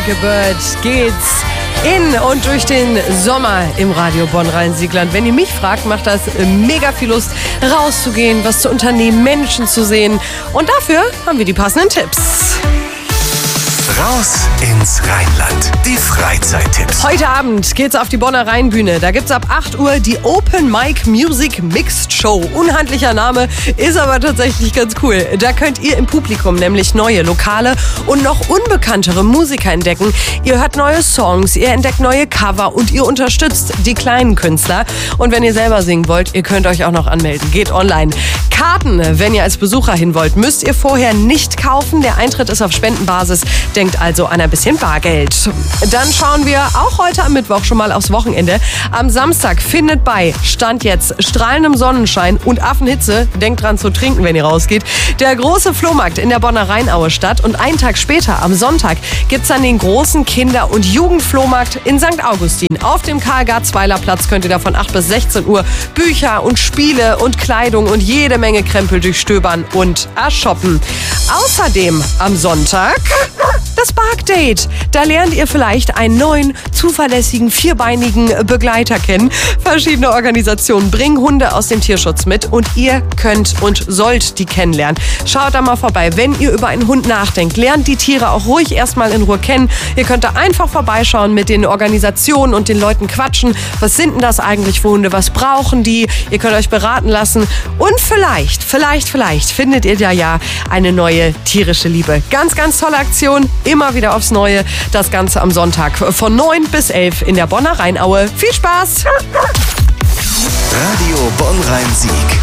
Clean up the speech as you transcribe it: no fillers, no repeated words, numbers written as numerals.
Like a Bird geht's in und durch den Sommer im Radio Bonn-Rhein-Siegland. Wenn ihr mich fragt, macht das mega viel Lust, rauszugehen, was zu unternehmen, Menschen zu sehen. Und dafür haben wir die passenden Tipps. Raus ins Rheinland. Die Freizeittipps. Heute Abend geht's auf die Bonner Rheinbühne. Da gibt's ab 8 Uhr die Open Mic Music Mixed Show. Unhandlicher Name, ist aber tatsächlich ganz cool. Da könnt ihr im Publikum nämlich neue, lokale und noch unbekanntere Musiker entdecken. Ihr hört neue Songs, ihr entdeckt neue Cover und ihr unterstützt die kleinen Künstler. Und wenn ihr selber singen wollt, ihr könnt euch auch noch anmelden. Geht online. Karten, wenn ihr als Besucher hin wollt, müsst ihr vorher nicht kaufen. Der Eintritt ist auf Spendenbasis. Denkt also an ein bisschen Bargeld. Dann schauen wir auch heute am Mittwoch schon mal aufs Wochenende. Am Samstag findet bei Stand jetzt strahlendem Sonnenschein und Affenhitze, denkt dran zu trinken, wenn ihr rausgeht, der große Flohmarkt in der Bonner Rheinaue statt. Und einen Tag später, am Sonntag, gibt's dann den großen Kinder- und Jugendflohmarkt in St. Augustin. Auf dem Karl-Garzweiler Platz könnt ihr da von 8 bis 16 Uhr Bücher und Spiele und Kleidung und jede Menge Krempel durchstöbern und ershoppen. Außerdem am Sonntag das Bark-Date. Da lernt ihr vielleicht einen neuen, zuverlässigen, vierbeinigen Begleiter kennen. Verschiedene Organisationen bringen Hunde aus dem Tierschutz mit und ihr könnt und sollt die kennenlernen. Schaut da mal vorbei. Wenn ihr über einen Hund nachdenkt, lernt die Tiere auch ruhig erstmal in Ruhe kennen. Ihr könnt da einfach vorbeischauen, mit den Organisationen und den Leuten quatschen. Was sind denn das eigentlich für Hunde? Was brauchen die? Ihr könnt euch beraten lassen. Und vielleicht findet ihr da ja eine neue tierische Liebe. Ganz, ganz tolle Aktion. Immer wieder aufs Neue. Das Ganze am Sonntag von 9 bis 11 in der Bonner Rheinaue. Viel Spaß! Radio Bonn-Rhein-Sieg.